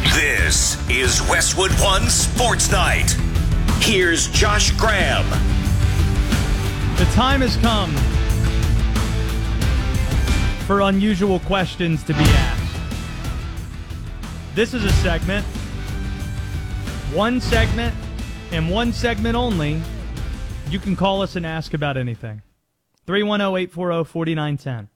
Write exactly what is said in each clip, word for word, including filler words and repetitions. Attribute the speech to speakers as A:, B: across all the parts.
A: This is Westwood One Sports Night. Here's Josh Graham.
B: The time has come for unusual questions to be asked. This is a segment, one segment, and one segment only. You can call us and ask about anything. three one zero, eight four zero, four nine one zero.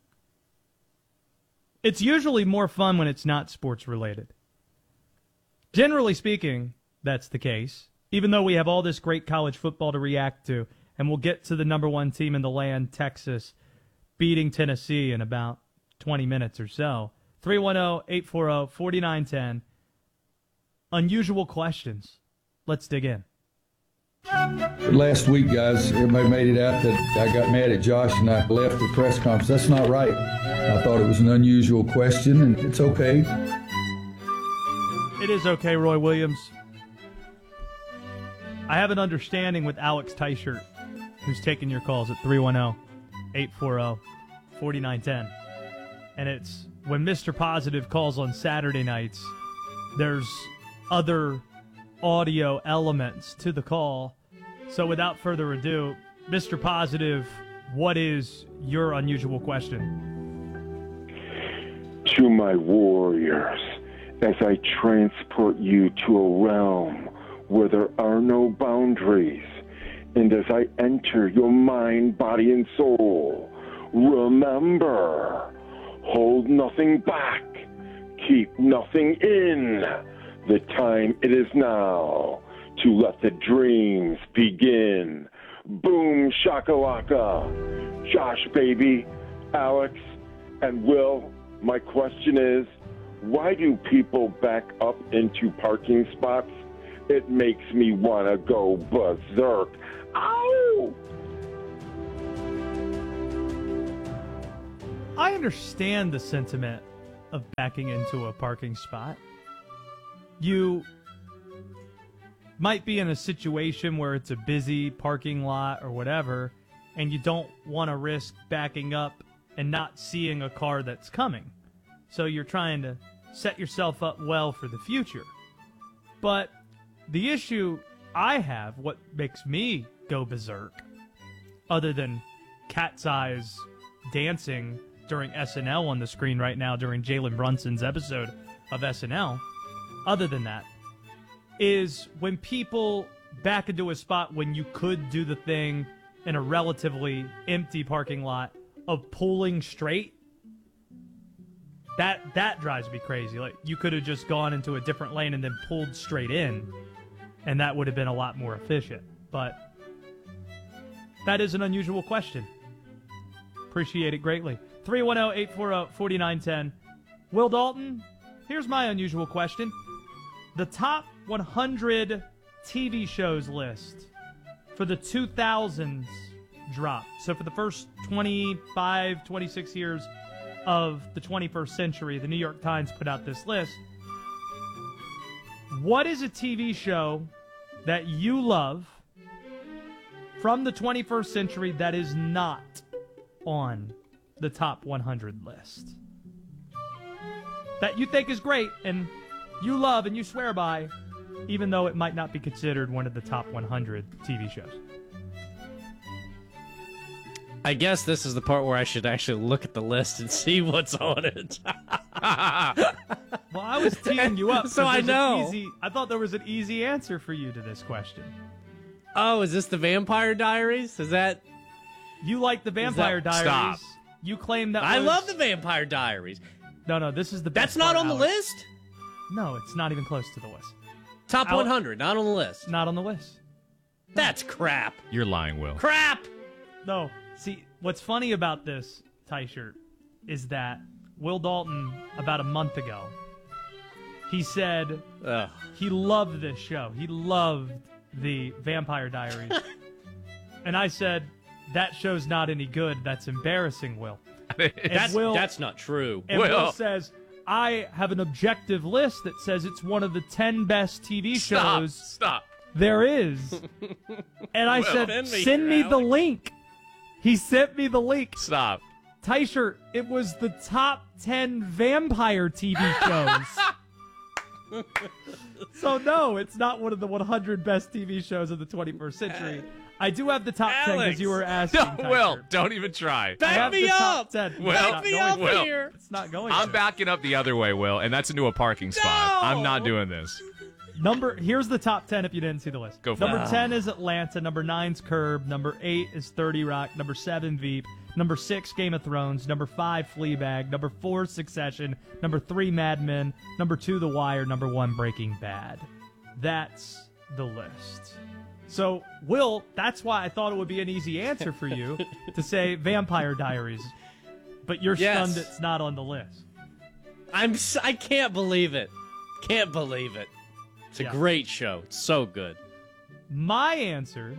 B: It's usually more fun when it's not sports related. Generally speaking, that's the case, even though we have all this great college football to react to, and we'll get to the number one team in the land, Texas, beating Tennessee in about twenty minutes or so. three one zero, eight four zero, four nine one zero. Unusual questions. Let's dig in.
C: Last week, guys, everybody made it out that I got mad at Josh and I left the press conference. That's not right. I thought it was an unusual question, and it's okay.
B: It is okay, Roy Williams. I have an understanding with Alex Teichert, who's taking your calls at three one zero, eight four zero, four nine one zero. And it's when Mister Positive calls on Saturday nights, there's other audio elements to the call. So without further ado, Mister Positive, what is your unusual question?
D: To my warriors, as I transport you to a realm where there are no boundaries, and as I enter your mind, body, and soul, remember, hold nothing back, keep nothing in. The time it is now to let the dreams begin. Boom shakalaka. Josh, baby, Alex, and Will, my question is, why do people back up into parking spots? It makes me want to go berserk. Ow!
B: I understand the sentiment of backing into a parking spot. You might be in a situation where it's a busy parking lot or whatever, and you don't want to risk backing up and not seeing a car that's coming. So you're trying to set yourself up well for the future. But the issue I have, what makes me go berserk, other than cat's eyes dancing during S N L on the screen right now during Jalen Brunson's episode of S N L, other than that, is when people back into a spot when you could do the thing in a relatively empty parking lot of pulling straight. That that drives me crazy. Like, you could have just gone into a different lane and then pulled straight in, and that would have been a lot more efficient. But that is an unusual question. Appreciate it greatly. three one zero, eight four zero, four nine one zero. Will Dalton, here's my unusual question. The top one hundred T V shows list for the two thousands dropped. So for the first twenty-five, twenty-six years of the twenty-first century, the New York Times put out this list. What is a T V show that you love from the twenty-first century that is not on the top one hundred list? That you think is great and you love and you swear by, even though it might not be considered one of the top one hundred T V shows.
E: I guess this is the part where I should actually look at the list and see what's on it.
B: Well, I was teeing you up.
E: So I know.
B: Easy, I thought there was an easy answer for you to this question.
E: Oh, is this the Vampire Diaries? Is that...
B: You like the Vampire
E: that...
B: Diaries.
E: Stop.
B: You claim that
E: I
B: was...
E: love the Vampire Diaries.
B: No, no, this is the best
E: That's not
B: part,
E: on the
B: Alex.
E: list?
B: No, it's not even close to the list.
E: Top
B: Alex,
E: one hundred, not on the list.
B: Not on the list.
E: That's crap.
F: You're lying, Will.
E: Crap!
B: No. See, what's funny about this, Teichert, is that Will Dalton, about a month ago, he said
E: Ugh.
B: he loved this show. He loved the Vampire Diaries. And I said, that show's not any good. That's embarrassing, Will.
E: that's,
B: Will,
E: that's not true.
B: And Will.
F: Will.
B: Will says, I have an objective list that says it's one of the ten best T V
F: Stop.
B: shows
F: Stop.
B: there is. And I
F: Will.
B: said,
E: Send me
B: send
E: here,
B: me the
E: Alex.
B: link. He sent me the link.
F: Stop.
B: Teichert, it was the top ten vampire T V shows. So, no, it's not one of the one hundred best T V shows of the twenty-first century. I do have the top ten
F: Alex.
B: because you were asking.
G: No, Will,
B: Kaiser.
G: don't even try.
B: I
F: Back
B: have
F: me
B: the top
F: up.
B: ten.
G: Will,
B: It's
F: Back
B: not
F: me
B: going
F: up
B: to.
G: Will.
F: here.
B: It's not going
G: I'm
B: to.
G: backing up the other way, Will, and that's into a parking spot. I'm not doing this.
B: Number here's the top ten if you didn't see the list.
G: Go for
B: Number
G: it.
B: ten is Atlanta. Number nine's Curb. Number eight is thirty Rock. Number seven Veep. Number six Game of Thrones. Number five Fleabag. Number four Succession. Number three Mad Men. Number two The Wire. Number one Breaking Bad. That's the list. So, Will, that's why I thought it would be an easy answer for you to say Vampire Diaries. But you're
F: Yes.
B: stunned it's not on the list.
F: I'm. s- I can't believe it. Can't believe it. It's a
B: Yeah.
F: great show. It's so good.
B: My answer,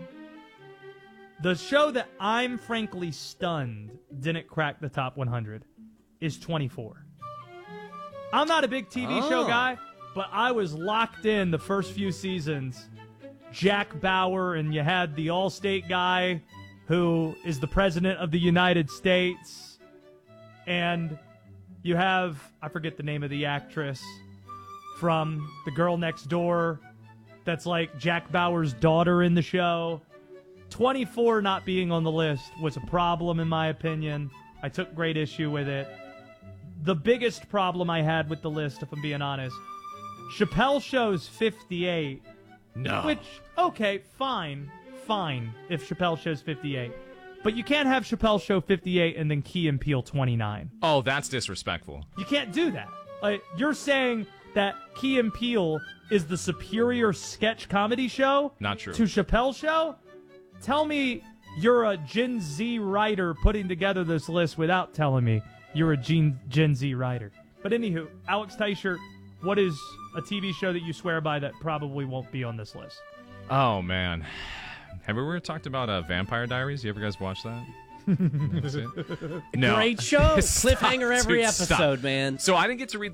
B: the show that I'm frankly stunned didn't crack the top one hundred, is twenty-four. I'm not a big T V show
F: Oh.
B: guy, but I was locked in the first few seasons. Jack Bauer, and you had the Allstate guy who is the president of the United States. And you have, I forget the name of the actress from The Girl Next Door that's like Jack Bauer's daughter in the show. twenty-four not being on the list was a problem in my opinion. I took great issue with it. The biggest problem I had with the list, if I'm being honest, Chappelle Show's fifty-eight.
G: No.
B: Which, okay, fine, fine if Chappelle Show's fifty-eight. But you can't have Chappelle Show fifty-eight and then Key and Peele twenty-nine.
G: Oh, that's disrespectful.
B: You can't do that. Like, you're saying that Key and Peele is the superior sketch comedy show?
G: Not true.
B: To Chappelle Show? Tell me you're a Gen Z writer putting together this list without telling me you're a Gen, Gen Z writer. But anywho, Alex Teicher, what is a T V show that you swear by that probably won't be on this list?
G: Oh, man. Have we ever talked about uh, Vampire Diaries? You ever guys watch that? You ever see it? No.
F: Great show.
G: Stop,
F: Cliffhanger every
G: dude,
F: episode,
G: stop.
F: man.
G: So I didn't get to read